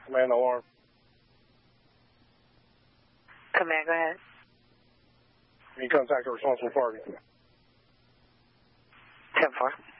Command alarm. Command, go ahead. You contact the responsible party. 10-4.